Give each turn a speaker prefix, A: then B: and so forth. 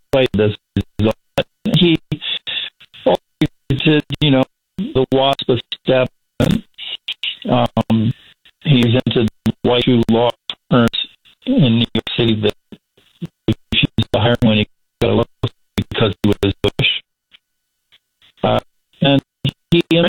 A: quite this result. He did, the WASP step. He's into white shoe law firms in New York City that refused to hire him when he got elected because he was Jewish. And he